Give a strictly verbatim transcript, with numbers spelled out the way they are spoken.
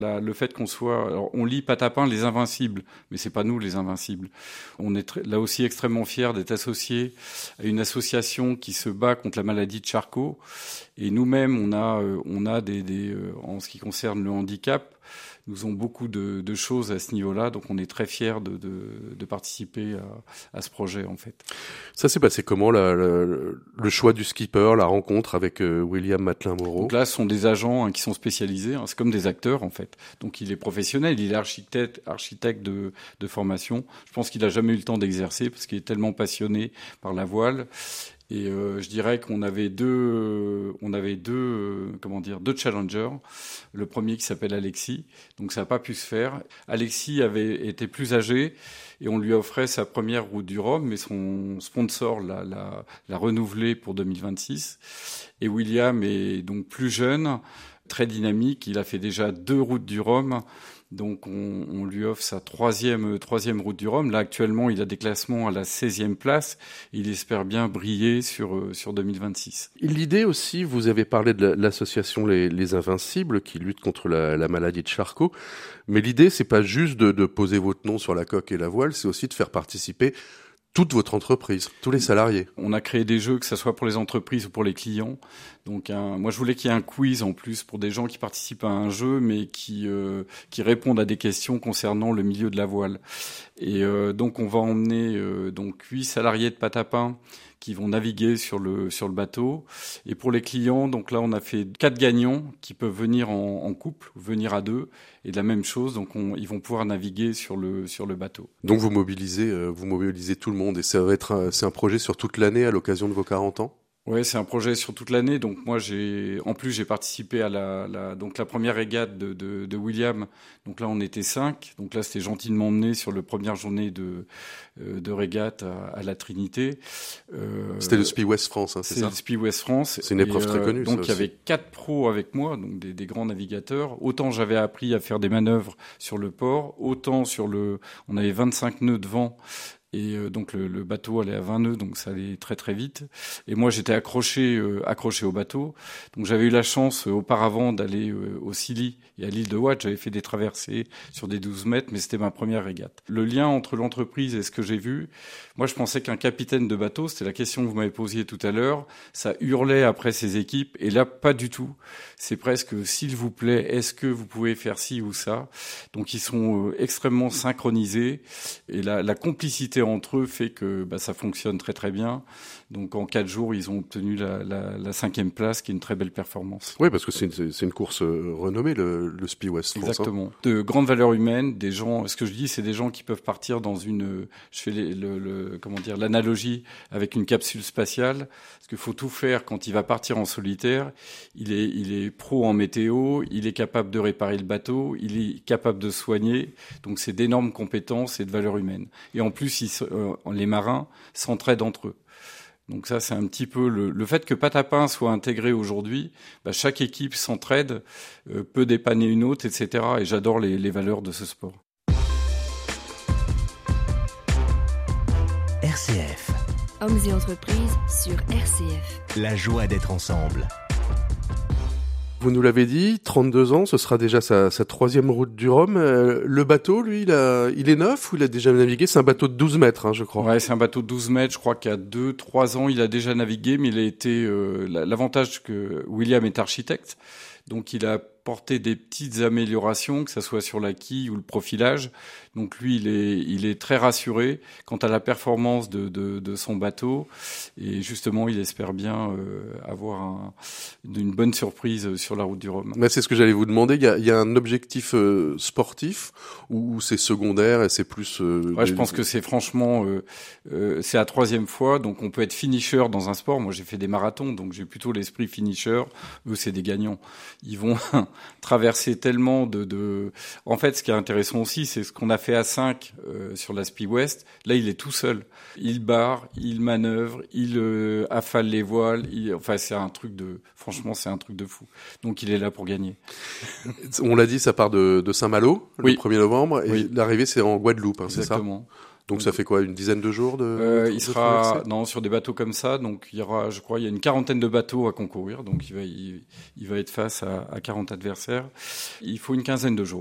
La, le fait qu'on soit, alors on lit Patapin les Invincibles, mais c'est pas nous les Invincibles. On est très, là aussi extrêmement fiers d'être associés à une association qui se bat contre la maladie de Charcot. Et nous-mêmes, on a, euh, on a des, des euh, en ce qui concerne le handicap, nous avons beaucoup de, de choses à ce niveau-là, donc on est très fiers de, de, de participer à, à ce projet en fait. Ça s'est passé comment, la, la, le choix du skipper, la rencontre avec euh, William Mathelin-Moreau? Donc là, ce sont des agents hein, qui sont spécialisés, hein, c'est comme des acteurs en fait. Donc il est professionnel, il est architecte, architecte de, de formation. Je pense qu'il n'a jamais eu le temps d'exercer parce qu'il est tellement passionné par la voile. Et euh, je dirais qu'on avait deux, euh, on avait deux, euh, comment dire, deux challengers. Le premier qui s'appelle Alexis, donc ça n'a pas pu se faire. Alexis avait été plus âgé et on lui offrait sa première route du Rhum, mais son sponsor l'a, l'a, l'a renouvelé pour deux mille vingt-six. Et William est donc plus jeune, très dynamique. Il a fait déjà deux routes du Rhum. Donc on, on lui offre sa troisième, troisième route du Rhum. Là actuellement il a des classements à la seizième place. Il espère bien briller sur, sur deux mille vingt-six. L'idée aussi, vous avez parlé de l'association Les, Les Invincibles qui lutte contre la, la maladie de Charcot. Mais l'idée c'est pas juste de, de poser votre nom sur la coque et la voile, c'est aussi de faire participer toute votre entreprise, tous les salariés. On a créé des jeux, que ce soit pour les entreprises ou pour les clients. Donc, un, moi, je voulais qu'il y ait un quiz en plus pour des gens qui participent à un jeu, mais qui euh, qui répondent à des questions concernant le milieu de la voile. Et euh, donc, on va emmener euh, donc huit salariés de Patapin qui vont naviguer sur le sur le bateau. Et pour les clients, donc là, on a fait quatre gagnants qui peuvent venir en, en couple, venir à deux, et de la même chose. Donc, on, ils vont pouvoir naviguer sur le sur le bateau. Donc, vous mobilisez euh, vous mobilisez tout le monde, et ça va être un, c'est un projet sur toute l'année à l'occasion de vos quarante ans. Ouais, c'est un projet sur toute l'année. Donc moi, j'ai, en plus, j'ai participé à la, la, donc la première régate de, de, de William. Donc là, on était cinq. Donc là, c'était gentiment emmené sur la première journée de, de régate à, à la Trinité. Euh, c'était le Spi West France, hein, c'est, c'est ça? C'est le Spi West France. C'est une épreuve Et, très connue. Euh, donc ça il y avait quatre pros avec moi, donc des, des grands navigateurs. Autant j'avais appris à faire des manœuvres sur le port, autant sur le, on avait vingt-cinq nœuds de vent. Et euh, donc le, le bateau allait à vingt nœuds, donc ça allait très très vite. Et moi j'étais accroché euh, accroché au bateau. Donc j'avais eu la chance euh, auparavant d'aller euh, au Scilly et à l'île de Wight. J'avais fait des traversées sur des douze mètres, mais c'était ma première régate. Le lien entre l'entreprise et ce que j'ai vu, moi je pensais qu'un capitaine de bateau, c'était la question que vous m'avez posée tout à l'heure, ça hurlait après ses équipes. Et là pas du tout. C'est presque s'il vous plaît, est-ce que vous pouvez faire ci ou ça. Donc ils sont euh, extrêmement synchronisés et la, la complicité entre eux fait que bah, ça fonctionne très très bien. Donc en quatre jours, ils ont obtenu la, la, la cinquième place, qui est une très belle performance. Oui, parce que c'est une, c'est une course renommée, le, le Spi West France. Exactement. Hein. De grande valeur humaine, des gens. Ce que je dis, c'est des gens qui peuvent partir dans une. Je fais les, le, le comment dire l'analogie avec une capsule spatiale, parce qu'il faut tout faire quand il va partir en solitaire. Il est il est pro en météo, il est capable de réparer le bateau, il est capable de soigner. Donc c'est d'énormes compétences et de valeur humaine. Et en plus, il Euh, les marins s'entraident entre eux. Donc ça, c'est un petit peu le, le fait que Patapin soit intégré aujourd'hui. Bah, chaque équipe s'entraide, euh, peut dépanner une autre, et cetera. Et j'adore les, les valeurs de ce sport. R C F. Hommes et entreprises sur R C F. La joie d'être ensemble. Vous nous l'avez dit, trente-deux ans, ce sera déjà sa, sa troisième route du Rhum. Euh, le bateau, lui, il, a, il est neuf ou il a déjà navigué? C'est un bateau de douze mètres, hein, je crois. Ouais, c'est un bateau de douze mètres. Je crois qu'il y a deux, trois ans, il a déjà navigué, mais il a été... Euh, l'avantage que William est architecte, donc il a porté des petites améliorations, que ça soit sur la quille ou le profilage. Donc lui, il est, il est très rassuré quant à la performance de, de, de son bateau. Et justement, il espère bien euh, avoir un, une bonne surprise sur la route du Rhum. Mais c'est ce que j'allais vous demander. Il y a, il y a un objectif euh, sportif ou c'est secondaire et c'est plus... Euh, ouais, des... je pense que c'est franchement... Euh, euh, c'est la troisième fois, donc on peut être finisher dans un sport. Moi, j'ai fait des marathons, donc j'ai plutôt l'esprit finisher. Eux, c'est des gagnants. Ils vont traverser tellement de, de... En fait, ce qui est intéressant aussi, c'est ce qu'on a fait à cinq euh, sur la Spi West. Là, il est tout seul. Il barre, il manœuvre, il euh, affale les voiles. Il... Enfin, c'est un truc de... Franchement, c'est un truc de fou. Donc, il est là pour gagner. On l'a dit, ça part de, de Saint-Malo, le oui. premier novembre, et oui. l'arrivée, c'est en Guadeloupe, hein, c'est ça? Exactement. Donc ça fait quoi, une dizaine de jours de euh, de Il sera traversée non sur des bateaux comme ça, donc il y aura, je crois, il y a une quarantaine de bateaux à concourir, donc il va il, il va être face à, à quarante adversaires. Il faut une quinzaine de jours.